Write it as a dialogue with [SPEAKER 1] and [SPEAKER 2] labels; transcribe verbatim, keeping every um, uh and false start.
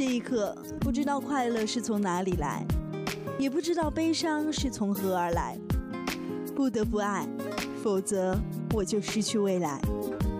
[SPEAKER 1] 这一刻，不知道快乐是从哪里来，也不知道悲伤是从何而来。不得不爱，否则我就失去未来。